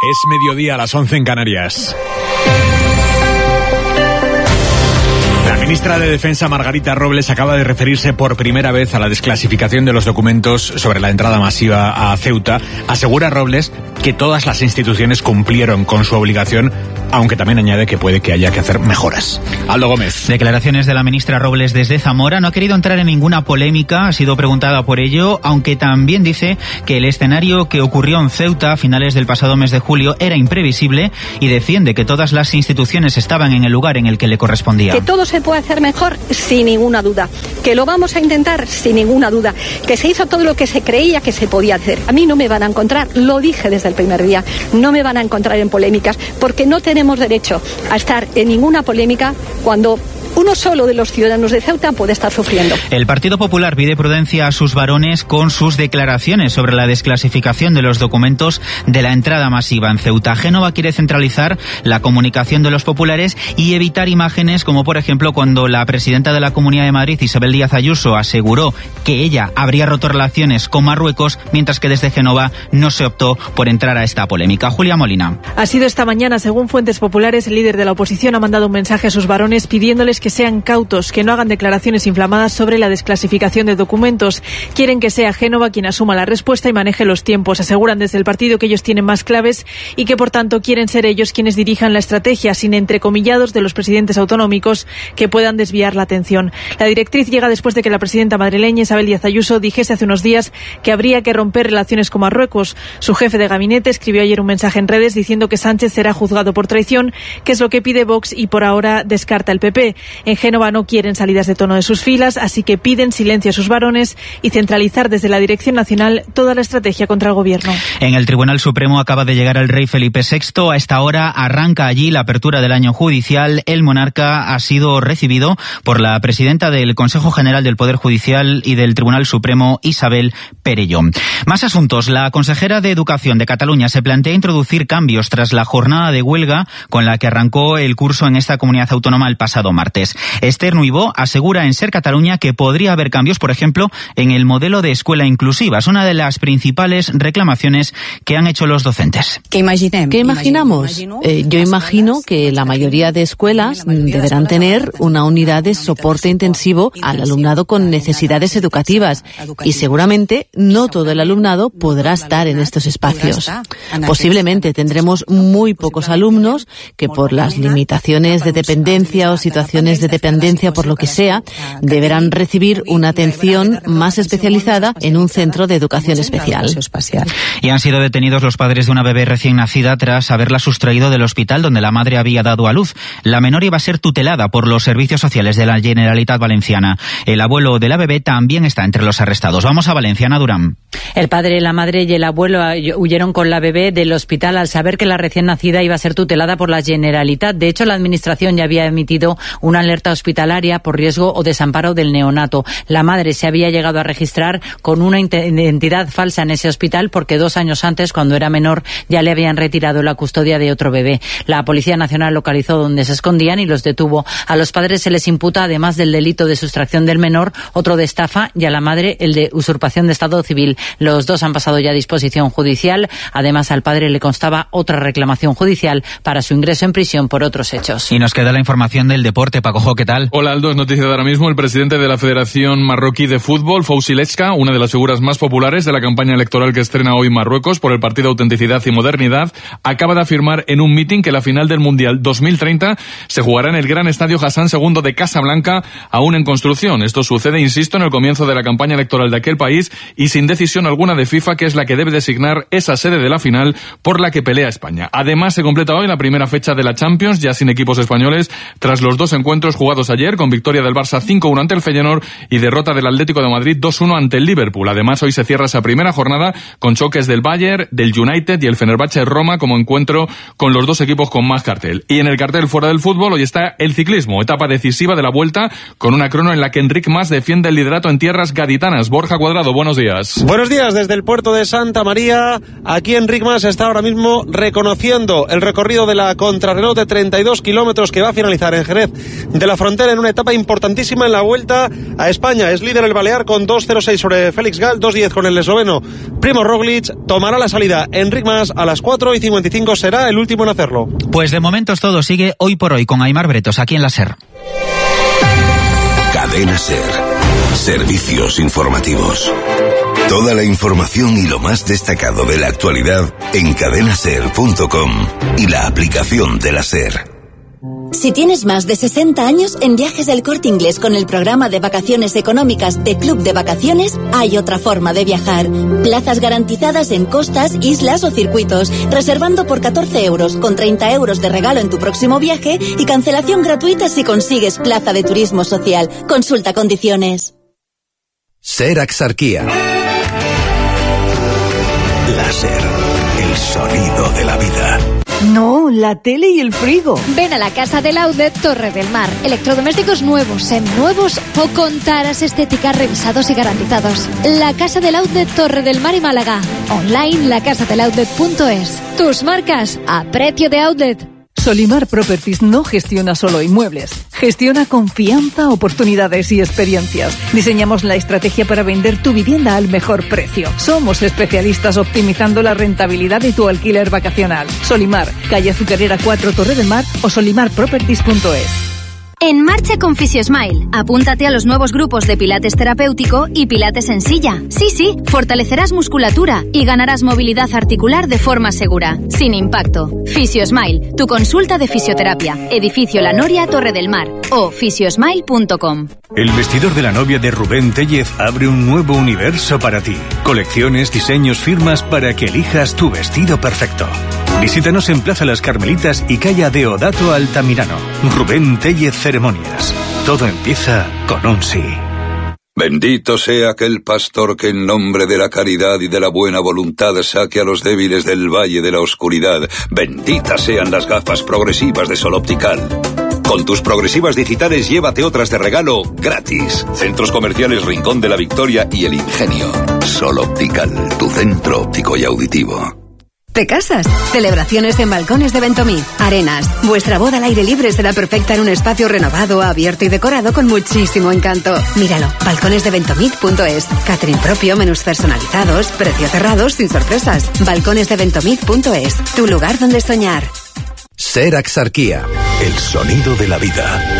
Es mediodía a las 11 en Canarias. La ministra de Defensa, Margarita Robles, acaba de referirse por primera vez a la desclasificación de los documentos sobre la entrada masiva a Ceuta. Asegura Robles que todas las instituciones cumplieron con su obligación, aunque también añade que puede que haya que hacer mejoras. Aldo Gómez. Declaraciones de la ministra Robles desde Zamora. No ha querido entrar en ninguna polémica, ha sido preguntada por ello, aunque también dice que el escenario que ocurrió en Ceuta a finales del pasado mes de julio era imprevisible y defiende que todas las instituciones estaban en el lugar en el que le correspondía. Que todo se puede hacer mejor, sin ninguna duda. Que lo vamos a intentar, sin ninguna duda. Que se hizo todo lo que se creía que se podía hacer. A mí no me van a encontrar, lo dije desde el primer día, no me van a encontrar en polémicas, porque no tenemos derecho a estar en ninguna polémica cuando uno solo de los ciudadanos de Ceuta puede estar sufriendo. El Partido Popular pide prudencia a sus varones con sus declaraciones sobre la desclasificación de los documentos de la entrada masiva en Ceuta. Génova quiere centralizar la comunicación de los populares y evitar imágenes como, por ejemplo, cuando la presidenta de la Comunidad de Madrid, Isabel Díaz Ayuso, aseguró que ella habría roto relaciones con Marruecos, mientras que desde Génova no se optó por entrar a esta polémica. Julia Molina. Ha sido esta mañana, según fuentes populares, el líder de la oposición ha mandado un mensaje a sus varones pidiéndoles que sean cautos, que no hagan declaraciones inflamadas sobre la desclasificación de documentos. Quieren que sea Génova quien asuma la respuesta y maneje los tiempos. Aseguran desde el partido que ellos tienen más claves y que, por tanto, quieren ser ellos quienes dirijan la estrategia, sin entrecomillados de los presidentes autonómicos que puedan desviar la atención. La directriz llega después de que la presidenta madrileña, Isabel Díaz Ayuso, dijese hace unos días que habría que romper relaciones con Marruecos. Su jefe de gabinete escribió ayer un mensaje en redes diciendo que Sánchez será juzgado por traición, que es lo que pide Vox y por ahora descarta el PP. En Génova no quieren salidas de tono de sus filas, así que piden silencio a sus varones y centralizar desde la Dirección Nacional toda la estrategia contra el Gobierno. En el Tribunal Supremo acaba de llegar el rey Felipe VI. A esta hora arranca allí la apertura del año judicial. El monarca ha sido recibido por la presidenta del Consejo General del Poder Judicial y del Tribunal Supremo, Isabel Perelló. Más asuntos. La consejera de Educación de Cataluña se plantea introducir cambios tras la jornada de huelga con la que arrancó el curso en esta comunidad autónoma el pasado martes. Esther Nuibó asegura en Ser Cataluña que podría haber cambios, por ejemplo, en el modelo de escuela inclusiva. Es una de las principales reclamaciones que han hecho los docentes. ¿Qué imaginamos? Yo imagino que la mayoría de escuelas deberán tener una unidad de soporte intensivo al alumnado con necesidades educativas y seguramente no todo el alumnado podrá estar en estos espacios. Posiblemente tendremos muy pocos alumnos que por las limitaciones de dependencia o situaciones de dependencia por lo que sea, deberán recibir una atención más especializada en un centro de educación especial. Y han sido detenidos los padres de una bebé recién nacida tras haberla sustraído del hospital donde la madre había dado a luz. La menor iba a ser tutelada por los servicios sociales de la Generalitat Valenciana. El abuelo de la bebé también está entre los arrestados. Vamos a Valencia, Ana Durán. El padre, la madre y el abuelo huyeron con la bebé del hospital al saber que la recién nacida iba a ser tutelada por la Generalitat. De hecho, la administración ya había emitido una alerta hospitalaria por riesgo o desamparo del neonato. La madre se había llegado a registrar con una identidad falsa en ese hospital porque 2 años antes, cuando era menor, ya le habían retirado la custodia de otro bebé. La Policía Nacional localizó donde se escondían y los detuvo. A los padres se les imputa, además del delito de sustracción del menor, otro de estafa y a la madre el de usurpación de estado civil. Los dos han pasado ya a disposición judicial. Además, al padre le constaba otra reclamación judicial para su ingreso en prisión por otros hechos. Y nos queda la información del deporte. Paco, ¿qué tal? Hola, Aldo. Es noticia de ahora mismo. El presidente de la Federación Marroquí de Fútbol, Fouzi Lechka, una de las figuras más populares de la campaña electoral que estrena hoy Marruecos por el partido Autenticidad y Modernidad, acaba de afirmar en un mitin que la final del Mundial 2030 se jugará en el Gran Estadio Hassan II de Casablanca, aún en construcción. Esto sucede, insisto, en el comienzo de la campaña electoral de aquel país y sin decisión alguna de FIFA, que es la que debe designar esa sede de la final por la que pelea España. Además, se completa hoy la primera fecha de la Champions, ya sin equipos españoles, tras los 2 encuentros jugados ayer, con victoria del Barça 5-1 ante el Feyenoord y derrota del Atlético de Madrid 2-1 ante el Liverpool. Además, hoy se cierra esa primera jornada con choques del Bayern, del United y el Fenerbahce Roma como encuentro con los 2 equipos con más cartel. Y en el cartel fuera del fútbol hoy está el ciclismo, etapa decisiva de la Vuelta, con una crono en la que Enric Mas defiende el liderato en tierras gaditanas. Borja Cuadrado, buenos días. Buenos días desde el puerto de Santa María. Aquí Enric Mas está ahora mismo reconociendo el recorrido de la contrarreloj de 32 kilómetros que va a finalizar en Jerez de la Frontera en una etapa importantísima en la Vuelta a España. Es líder el balear con 2.06 sobre Félix Gal, 2.10 con el esloveno Primo Roglic. Tomará la salida Enric Mas a las 4:55, será el último en hacerlo. Pues de momento todo sigue hoy por hoy con Aimar Bretos aquí en la SER. Cadena SER. Servicios informativos. Toda la información y lo más destacado de la actualidad en cadenaser.com y la aplicación de la SER. Si tienes más de 60 años, en Viajes del Corte Inglés con el programa de vacaciones económicas de Club de Vacaciones, hay otra forma de viajar. Plazas garantizadas en costas, islas o circuitos, reservando por 14 euros, con 30 euros de regalo en tu próximo viaje y cancelación gratuita si consigues plaza de turismo social. Consulta condiciones. SER Axarquía. La SER, el sonido de la vida. No, la tele y el frigo. Ven a la Casa del Outlet Torre del Mar. Electrodomésticos nuevos, seminuevos o con taras estéticas revisados y garantizados. La Casa del Outlet Torre del Mar y Málaga. Online lacasadeloutlet.es. Tus marcas a precio de outlet. Solimar Properties no gestiona solo inmuebles, gestiona confianza, oportunidades y experiencias. Diseñamos la estrategia para vender tu vivienda al mejor precio. Somos especialistas optimizando la rentabilidad de tu alquiler vacacional. Solimar, calle Azucarera 4, Torre del Mar o solimarproperties.es. En marcha con Fisiosmile. Apúntate a los nuevos grupos de Pilates terapéutico y Pilates en silla. Sí, fortalecerás musculatura y ganarás movilidad articular de forma segura, sin impacto. Fisiosmile, tu consulta de fisioterapia. Edificio La Noria, Torre del Mar o fisiosmile.com. El vestidor de la novia de Rubén Tellez abre un nuevo universo para ti. Colecciones, diseños, firmas para que elijas tu vestido perfecto. Visítanos en Plaza Las Carmelitas y calle Deodato Altamirano. Rubén Tellez Ceremonias. Todo empieza con un sí. Bendito sea aquel pastor que en nombre de la caridad y de la buena voluntad saque a los débiles del valle de la oscuridad. Benditas sean las gafas progresivas de Sol Optical. Con tus progresivas digitales llévate otras de regalo gratis. Centros comerciales Rincón de la Victoria y El Ingenio. Sol Optical, tu centro óptico y auditivo. ¿Te casas? Celebraciones en Balcones de Ventomí. Arenas. Vuestra boda al aire libre será perfecta en un espacio renovado, abierto y decorado con muchísimo encanto. Míralo. balconesdeventomid.es. Catering propio, menús personalizados, precios cerrados sin sorpresas. balconesdeventomid.es. Tu lugar donde soñar. SER Axarquía. El sonido de la vida.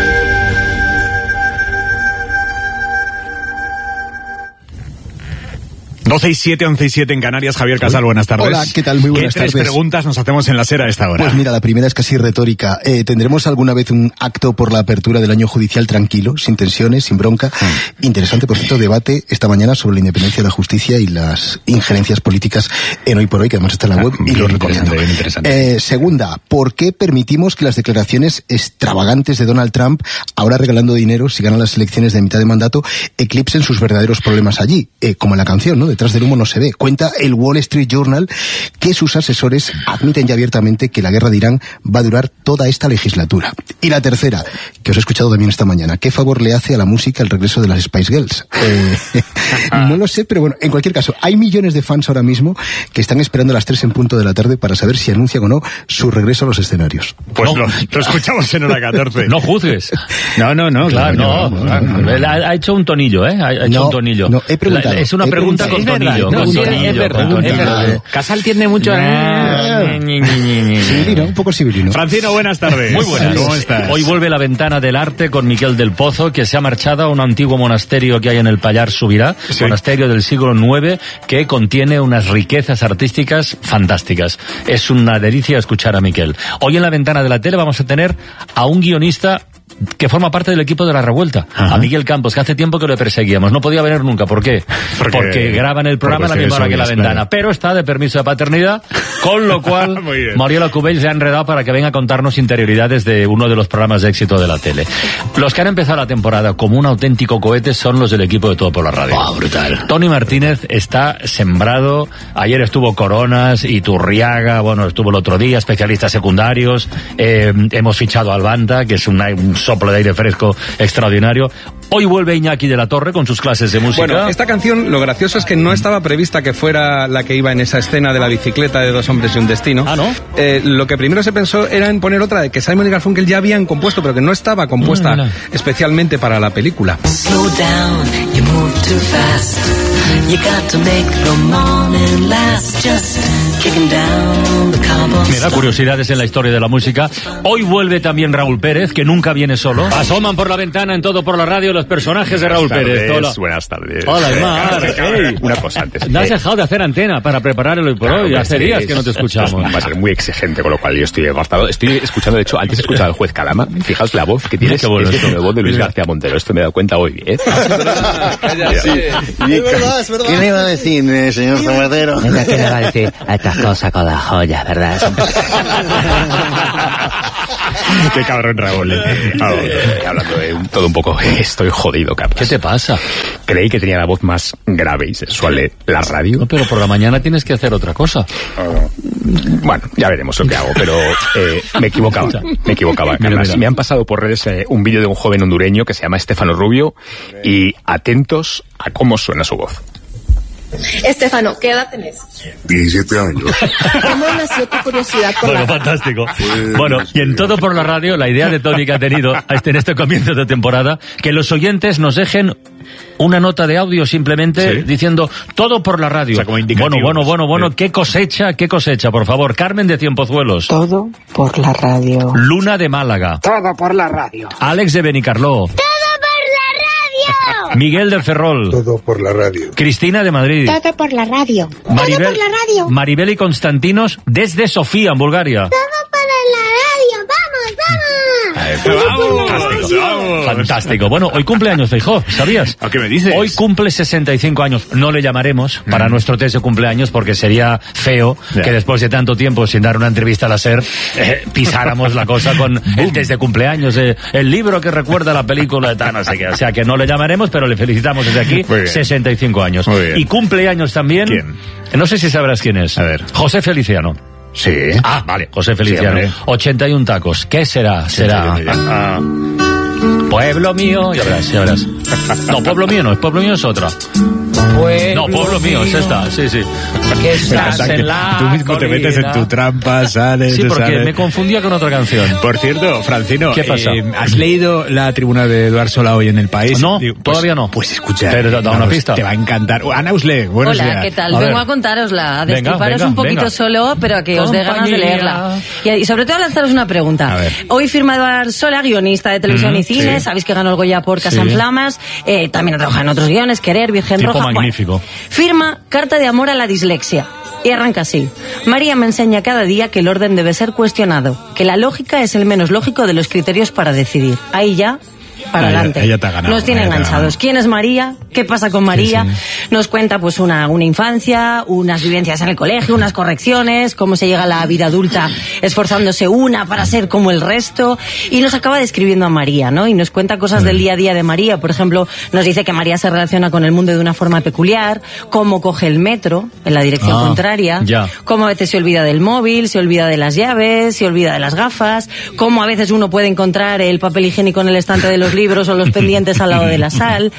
12:07, 11:07 en Canarias. Javier Casal, buenas tardes. Hola, ¿qué tal? Muy buenas tardes. ¿Qué tres preguntas nos hacemos en la SER a esta hora? Pues mira, la primera es casi retórica. ¿Tendremos alguna vez un acto por la apertura del año judicial tranquilo, sin tensiones, sin bronca? Interesante, por cierto, debate esta mañana sobre la independencia de la justicia y las injerencias políticas en Hoy por Hoy, que además está en la web y lo recomiendo. Bien interesante. Segunda, ¿por qué permitimos que las declaraciones extravagantes de Donald Trump, ahora regalando dinero si ganan las elecciones de mitad de mandato, eclipsen sus verdaderos problemas allí? Como en la canción, ¿no? Detrás del humo no se ve. Cuenta el Wall Street Journal que sus asesores admiten ya abiertamente que la guerra de Irán va a durar toda esta legislatura. Y la tercera, que os he escuchado también esta mañana, ¿qué favor le hace a la música el regreso de las Spice Girls? No lo sé, pero bueno, en cualquier caso, hay millones de fans ahora mismo que están esperando a las 3 en punto de la tarde para saber si anuncian o no su regreso a los escenarios. Pues no, lo escuchamos en hora 14. No juzgues. No, claro. Ha hecho un tonillo, ¿eh? Ha hecho un tonillo. No, he preguntado. Es una pregunta con tonillo. Es verdad. Casal tiene mucho... Sibilino, un poco sibilino. Francino, buenas tardes. Muy buenas. ¿Cómo estás? Hoy vuelve la ventana del arte con Miquel del Pozo, que se ha marchado a un antiguo monasterio que hay en el Pallars Sobirá, monasterio del siglo IX, que contiene unas riquezas artísticas fantásticas. Es una delicia escuchar a Miquel. Hoy en la ventana de la tele vamos a tener a un guionista que forma parte del equipo de La Revuelta, a Miguel Campos, que hace tiempo que lo perseguíamos. No podía venir nunca. ¿Por qué? Porque graban el programa a la misma hora que La Ventana. Claro. Pero está de permiso de paternidad, con lo cual Mariela Cubell se ha enredado para que venga a contarnos interioridades de uno de los programas de éxito de la tele. Los que han empezado la temporada como un auténtico cohete son los del equipo de Todo por la Radio. ¡Wow, brutal! Tony Martínez está sembrado. Ayer estuvo Coronas y Turriaga, estuvo el otro día, especialistas secundarios. Hemos fichado a Albanta, que es un soplo de aire fresco extraordinario. Hoy vuelve Iñaki de la Torre con sus clases de música. Bueno, esta canción, lo gracioso es que no estaba prevista que fuera la que iba en esa escena de la bicicleta de Dos hombres y un destino. Ah, ¿no? Lo que primero se pensó era en poner otra de que Simon y Garfunkel ya habían compuesto, pero que no estaba compuesta especialmente para la película. Slow down, you move too fast. You got to make the morning last. Just kicking down the cobblestone. Me da curiosidades en la historia de la música. Hoy vuelve también Raúl Pérez, que nunca viene solo. Asoman por la ventana en Todo por la Radio los personajes de Raúl Pérez. Hola. Buenas tardes. Hola, Mar. Hey. Una cosa antes. No has dejado de hacer antena para preparar el hoy por hoy. Hace días que no te escuchamos. Va a ser muy exigente, con lo cual yo estoy devastado. Estoy escuchando, de hecho, antes he escuchado al juez Calama. Fijaos la voz que tienes. Qué bueno, es de voz de Luis García Montero. Esto me he dado cuenta hoy, ¿eh? Es verdad. ¿Qué le iba a decir, señor Zapatero? ¿Qué le va a decir a estas cosas con las joyas, verdad? Qué cabrón, Raúl. Hablando de todo un poco, estoy jodido, Carlos. ¿Qué te pasa? Creí que tenía la voz más grave y sexual de la radio. No, pero por la mañana tienes que hacer otra cosa. Bueno, ya veremos lo que hago, pero me equivocaba. Carlos. Me han pasado por redes un vídeo de un joven hondureño que se llama Estefano Rubio y atentos a cómo suena su voz. Estefano, ¿qué edad tenés? 17 años. ¿Cómo nació tu curiosidad por Bueno, la fantástico. Bueno, y en Todo por la Radio, la idea de Tony que ha tenido en este comienzo de temporada, que los oyentes nos dejen una nota de audio simplemente diciendo Todo por la Radio. O sea, como indicativo. Bueno, qué cosecha, por favor. Carmen de Cienpozuelos. Todo por la radio. Luna de Málaga. Todo por la radio. Alex de Benicarló. Miguel del Ferrol. Todo por la radio. Cristina de Madrid. Todo por la radio. Maribel, Todo por la radio. Maribel y Constantinos desde Sofía, en Bulgaria. Todo por la radio. ¡Vamos! Fantástico. Bueno, hoy cumpleaños Feijóo, ¿sabías? ¿A qué me dices? Hoy cumple 65 años. No le llamaremos para nuestro test de cumpleaños porque sería feo que después de tanto tiempo sin dar una entrevista a la SER pisáramos la cosa con el test de cumpleaños, el libro que recuerda la película de tal, no sé qué. O sea que no le llamaremos, pero le felicitamos desde aquí. 65 años. Y cumpleaños también. ¿Quién? No sé si sabrás quién es. A ver. José Feliciano. Sí. Ah, vale, José Feliciano. Sí, 81 tacos. ¿Qué será? Pueblo mío. Ya verás. No, Pueblo mío no, Pueblo mío es otra. Pueblo mío es esta, sí. Que estás en la Tú mismo te metes en tu trampa, sales. Sí, porque sales. me confundía con otra canción. Por cierto, Francino, ¿qué pasa? ¿Has leído la tribuna de Eduard Sola hoy en El País? No, todavía no. Pues escucha. Pero da una pista. Te va a encantar. Ana Usle, buenos días. Hola, ¿qué tal? Vengo a contárosla, a destriparos un poquito solo, pero a que os dé ganas de leerla. Y sobre todo a lanzaros una pregunta. Hoy firma Eduard Sola, guionista de televisión y cine. Sabéis que ganó el Goya por Casa en Flamas. También ha trabajado en otros guiones, Querer, Virgen tipo Roja. magnífico. Firma Carta de amor a la dislexia. Y arranca así. María me enseña cada día que el orden debe ser cuestionado, que la lógica es el menos lógico de los criterios para decidir. Ahí ya, para adelante. Ella te ha ganado. Nos tiene enganchados. ¿Quién es María? ¿Qué pasa con María? Nos cuenta pues una infancia, unas vivencias en el colegio, unas correcciones, cómo se llega a la vida adulta esforzándose una para ser como el resto, y nos acaba describiendo a María, ¿no? Y nos cuenta cosas del día a día de María. Por ejemplo, nos dice que María se relaciona con el mundo de una forma peculiar, cómo coge el metro en la dirección contraria, cómo a veces se olvida del móvil, se olvida de las llaves, se olvida de las gafas, cómo a veces uno puede encontrar el papel higiénico en el estante de los libros o los pendientes al lado de la sal.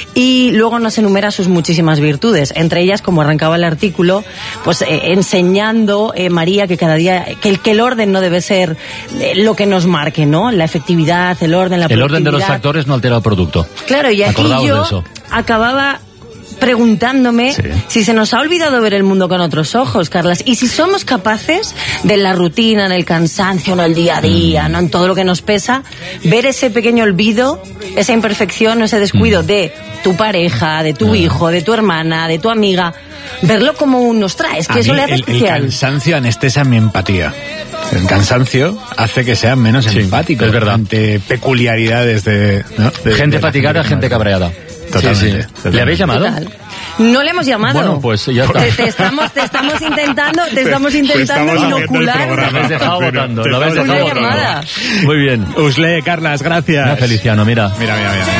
Y luego nos enumera sus muchísimas virtudes, entre ellas, como arrancaba el artículo, pues enseñando María que cada día, que el orden no debe ser lo que nos marque, ¿no? La efectividad, el orden, la productividad. El orden de los factores no altera el producto. Claro, y aquí yo acababa preguntándome si se nos ha olvidado ver el mundo con otros ojos, Carlas, y si somos capaces de la rutina, en el cansancio, en el día a día, no en todo lo que nos pesa, ver ese pequeño olvido, esa imperfección, ese descuido de tu pareja, de tu hijo, de tu hermana, de tu amiga, verlo como un nos trae, es que eso le hace especial. El cansancio anestesia mi empatía. El cansancio hace que sean menos empáticos, es verdad, ante peculiaridades de gente fatigada, gente cabreada. Totalmente. ¿Le habéis llamado? No le hemos llamado. Bueno, pues ya está. Te estamos intentando inocular. Lo habéis dejado votando. Muy bien. Usle, Carlas, gracias. Feliciano, mira. Mira.